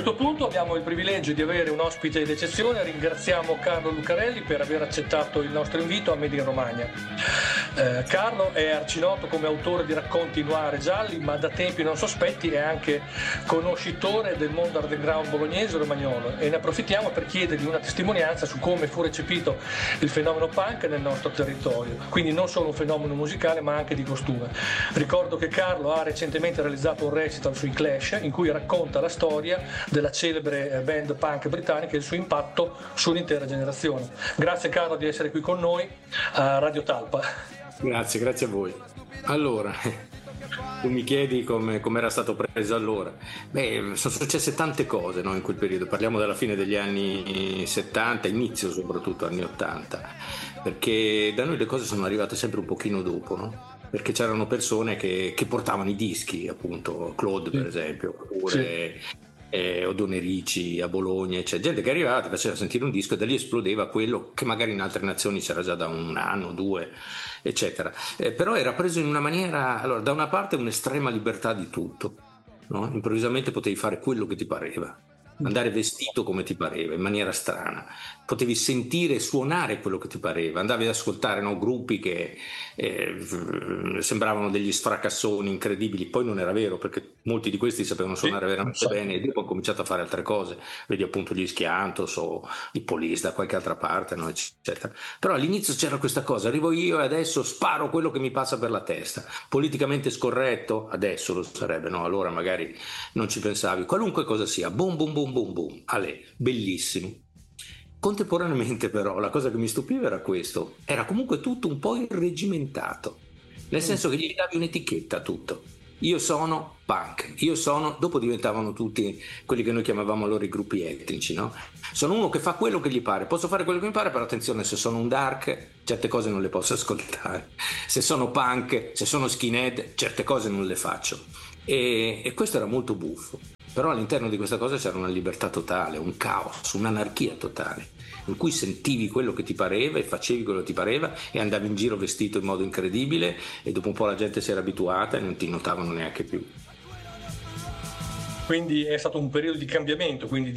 questo punto abbiamo il privilegio di avere un ospite d'eccezione. Ringraziamo Carlo Lucarelli per aver accettato il nostro invito a Made in Romagna. Carlo è arcinoto come autore di racconti noir e gialli, ma da tempi non sospetti è anche conoscitore del mondo underground bolognese e romagnolo, e ne approfittiamo per chiedergli una testimonianza su come fu recepito il fenomeno punk nel nostro territorio, quindi non solo un fenomeno musicale ma anche di costume. Ricordo che Carlo ha recentemente realizzato un recital sui Clash in cui racconta la storia della celebre band punk britannica e il suo impatto sull'intera generazione. Grazie Carlo di essere qui con noi a Radio Talpa. Grazie a voi. Allora, tu mi chiedi come era stato preso allora. Beh, sono successe tante cose, no, in quel periodo. Parliamo della fine degli anni 70, inizio soprattutto anni 80, perché da noi le cose sono arrivate sempre un pochino dopo, no? Perché c'erano persone che portavano i dischi, appunto, Claude per esempio, oppure Oddone Ricci a Bologna, c'è gente che arrivava, ti faceva sentire un disco e da lì esplodeva quello che magari in altre nazioni c'era già da un anno, due, eccetera. Però era preso in una maniera, allora, da una parte un'estrema libertà di tutto, no? Improvvisamente potevi fare quello che ti pareva, andare vestito come ti pareva, in maniera strana, potevi sentire e suonare quello che ti pareva, andavi ad ascoltare, no, gruppi che sembravano degli sfracassoni incredibili, poi non era vero perché molti di questi sapevano suonare veramente bene e dopo ho cominciato a fare altre cose, vedi appunto gli Schiantos o i Police da qualche altra parte, no, eccetera. Però all'inizio c'era questa cosa, arrivo io e adesso sparo quello che mi passa per la testa, politicamente scorretto, adesso lo sarebbe, no, allora magari non ci pensavi, qualunque cosa sia, boom boom boom boom boom, bellissimo. Contemporaneamente però la cosa che mi stupiva era questo, era comunque tutto un po' irregimentato, nel senso che gli davi un'etichetta a tutto. Io sono punk, dopo diventavano tutti quelli che noi chiamavamo allora i gruppi etnici, no? Sono uno che fa quello che gli pare, posso fare quello che mi pare, però attenzione, se sono un dark certe cose non le posso ascoltare, se sono punk, se sono skinhead certe cose non le faccio, e questo era molto buffo. Però all'interno di questa cosa c'era una libertà totale, un caos, un'anarchia totale, in cui sentivi quello che ti pareva e facevi quello che ti pareva e andavi in giro vestito in modo incredibile e dopo un po' la gente si era abituata e non ti notavano neanche più. Quindi è stato un periodo di cambiamento, quindi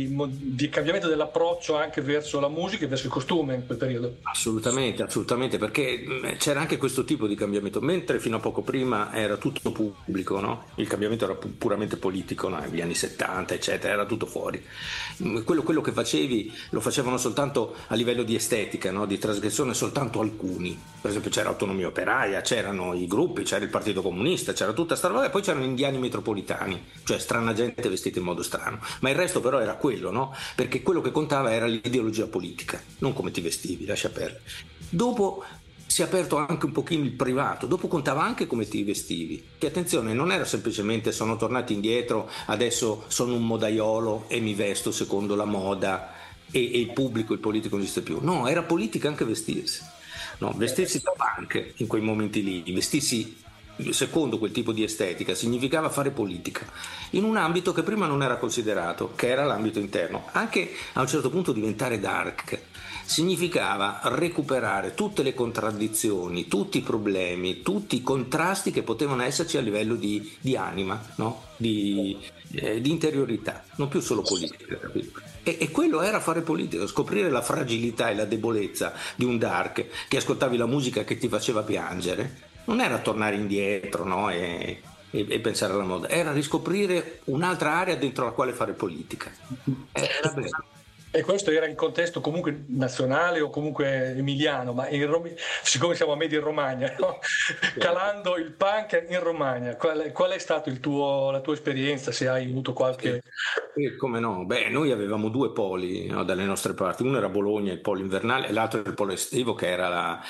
di cambiamento dell'approccio anche verso la musica e verso il costume in quel periodo. Assolutamente, perché c'era anche questo tipo di cambiamento, mentre fino a poco prima era tutto pubblico, no? Il cambiamento era puramente politico, no? Negli anni 70, eccetera, era tutto fuori. Quello che facevi lo facevano soltanto a livello di estetica, no? Di trasgressione soltanto alcuni. Per esempio c'era Autonomia Operaia, c'erano i gruppi, c'era il Partito Comunista, c'era tutta sta roba e poi c'erano indiani metropolitani, cioè strana gente vestita in modo strano, ma il resto però era quello, no? Perché quello che contava era l'ideologia politica, non come ti vestivi, lascia perdere. Dopo si è aperto anche un pochino il privato, dopo contava anche come ti vestivi, che attenzione non era semplicemente sono tornati indietro, adesso sono un modaiolo e mi vesto secondo la moda e il pubblico, il politico non esiste più, no, era politica anche vestirsi, no? Vestirsi da punk in quei momenti lì, vestirsi secondo quel tipo di estetica significava fare politica in un ambito che prima non era considerato, che era l'ambito interno. Anche a un certo punto diventare dark significava recuperare tutte le contraddizioni, tutti i problemi, tutti i contrasti che potevano esserci a livello di anima, no? di interiorità, non più solo politica, capito? E quello era fare politica, scoprire la fragilità e la debolezza di un dark, che ascoltavi la musica che ti faceva piangere. Non era tornare indietro, no? e pensare alla moda, era riscoprire un'altra area dentro la quale fare politica. Era bello. E questo era in contesto comunque nazionale o comunque emiliano, ma siccome siamo a Made in Romagna, no? Calando il punk in Romagna, qual è stato la tua esperienza, se hai avuto qualche... Come no? Beh, noi avevamo due poli, no, dalle nostre parti, uno era Bologna, il polo invernale, e l'altro il polo estivo che era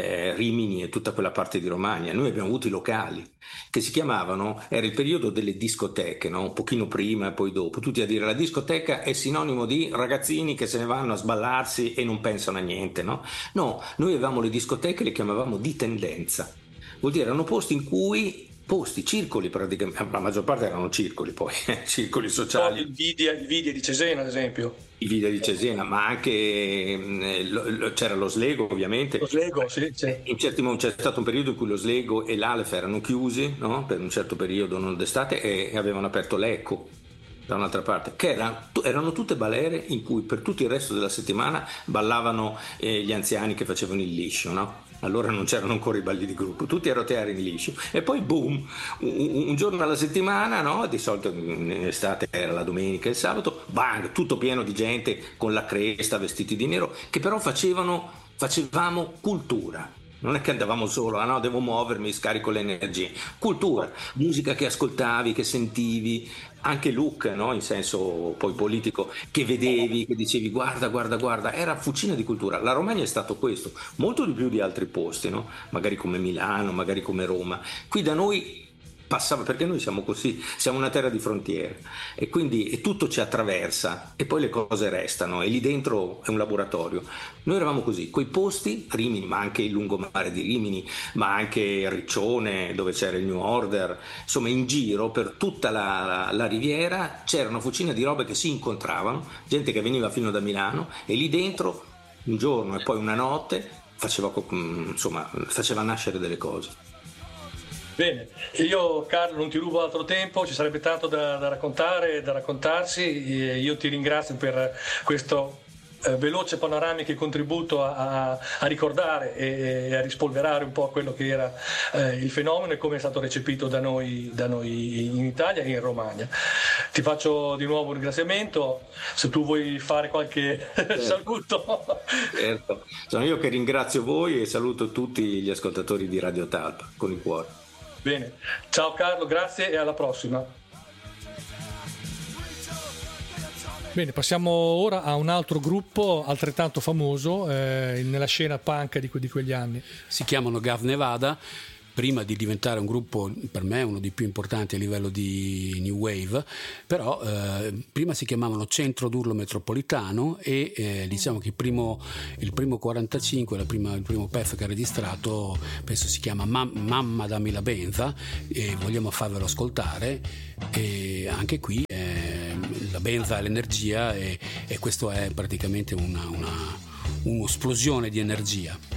Rimini e tutta quella parte di Romagna. Noi abbiamo avuto i locali che si chiamavano, era il periodo delle discoteche, no? Un pochino prima e poi dopo, tutti a dire la discoteca è sinonimo di ragazzini che se ne vanno a sballarsi e non pensano a niente, no? No, noi avevamo le discoteche, le chiamavamo di tendenza, vuol dire erano circoli praticamente, la maggior parte erano circoli poi, circoli sociali. Il Vidia di Cesena ad esempio. Il Vidia di Cesena, ma anche c'era lo Slego ovviamente. Lo Slego, sì. In certi momenti c'è stato un periodo in cui lo Slego e l'Alef erano chiusi, no? Per un certo periodo, non d'estate, e avevano aperto l'Eco. da un'altra parte, che erano tutte balere in cui per tutto il resto della settimana ballavano gli anziani che facevano il liscio, no? Allora non c'erano ancora i balli di gruppo, tutti a roteare in liscio, e poi boom, un giorno alla settimana, no? Di solito in estate era la domenica e il sabato, bang, tutto pieno di gente con la cresta, vestiti di nero, che però facevamo cultura. Non è che andavamo solo, no, devo muovermi, scarico le energie. Cultura, musica che ascoltavi, che sentivi, anche look, no, in senso poi politico, che vedevi, che dicevi guarda, era fucina di cultura. La Romagna è stato questo, molto di più di altri posti, no? Magari come Milano, magari come Roma. Qui da noi passava, perché noi siamo così, siamo una terra di frontiere, e quindi tutto ci attraversa e poi le cose restano, e lì dentro è un laboratorio. Noi eravamo così, quei posti, Rimini, ma anche il lungomare di Rimini, ma anche Riccione, dove c'era il New Order, insomma in giro per tutta la riviera c'era una fucina di robe che si incontravano, gente che veniva fino da Milano, e lì dentro un giorno e poi una notte faceva nascere delle cose. Bene, io Carlo non ti rubo altro tempo, ci sarebbe tanto da raccontare, da raccontarsi. Io ti ringrazio per questo veloce panoramico e contributo a ricordare e a rispolverare un po' quello che era il fenomeno e come è stato recepito da noi in Italia e in Romagna. Ti faccio di nuovo un ringraziamento, se tu vuoi fare qualche saluto. Certo, sono io che ringrazio voi e saluto tutti gli ascoltatori di Radio Talpa con il cuore. Bene, ciao Carlo, grazie e alla prossima. Bene, passiamo ora a un altro gruppo altrettanto famoso nella scena punk di quegli anni. Si chiamano Gav Nevada. Prima di diventare un gruppo, per me uno dei più importanti a livello di New Wave, però prima si chiamavano Centro d'Urlo Metropolitano, e diciamo che il primo 45, il primo PEF che ha registrato, penso si chiama Mamma dammi la benza, e vogliamo farvelo ascoltare. E anche qui la benza è l'energia, e questo è praticamente un'esplosione di energia.